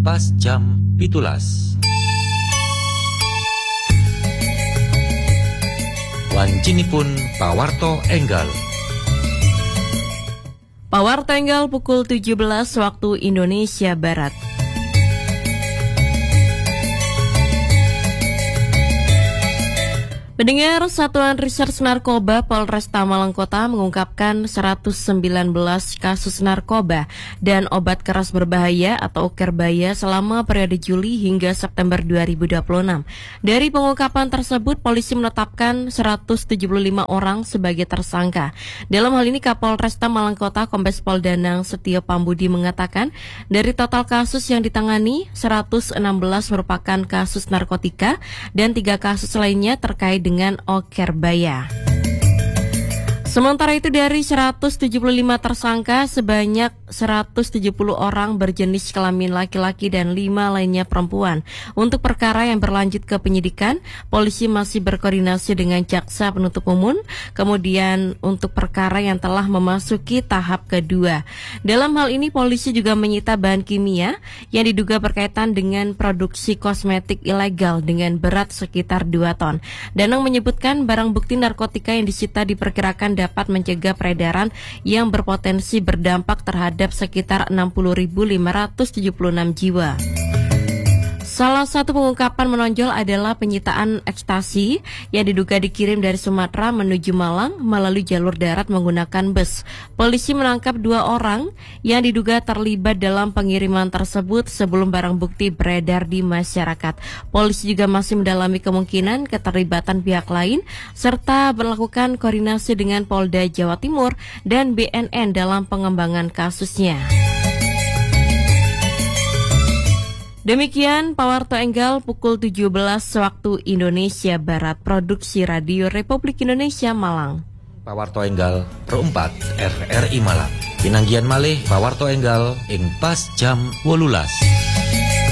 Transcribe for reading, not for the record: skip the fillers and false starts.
pas jam 17. Wancinipun pawarto enggal. Pawarto enggal pukul 17 waktu Indonesia Barat. Pendengar, Satuan Reserse Narkoba Polresta Malang Kota mengungkapkan 119 kasus narkoba dan obat keras berbahaya atau ukerbaya selama periode Juli hingga September 2026. Dari pengungkapan tersebut, polisi menetapkan 175 orang sebagai tersangka. Dalam hal ini, Kapolresta Malang Kota Kombes Pol Danang Setio Pambudi mengatakan, dari total kasus yang ditangani, 116 merupakan kasus narkotika dan 3 kasus lainnya terkait dengan okerbaya. Sementara itu dari 175 tersangka, sebanyak 170 orang berjenis kelamin laki-laki dan 5 lainnya perempuan. Untuk perkara yang berlanjut ke penyidikan, polisi masih berkoordinasi dengan jaksa penuntut umum. Kemudian untuk perkara yang telah memasuki tahap kedua. Dalam hal ini polisi juga menyita bahan kimia yang diduga berkaitan dengan produksi kosmetik ilegal dengan berat sekitar 2 ton. Danang menyebutkan barang bukti narkotika yang disita diperkirakan dapat mencegah peredaran yang berpotensi berdampak terhadap sekitar 60.576 jiwa. Salah satu pengungkapan menonjol adalah penyitaan ekstasi yang diduga dikirim dari Sumatera menuju Malang melalui jalur darat menggunakan bus. Polisi menangkap 2 orang yang diduga terlibat dalam pengiriman tersebut sebelum barang bukti beredar di masyarakat. Polisi juga masih mendalami kemungkinan keterlibatan pihak lain serta melakukan koordinasi dengan Polda Jawa Timur dan BNN dalam pengembangan kasusnya. Demikian Pawarto Enggal pukul 17 waktu Indonesia Barat. Produksi Radio Republik Indonesia Malang. Pawarto Enggal Pro 4 RRI Malang. Pinanggian malih Pawarto Enggal ing pas jam 18.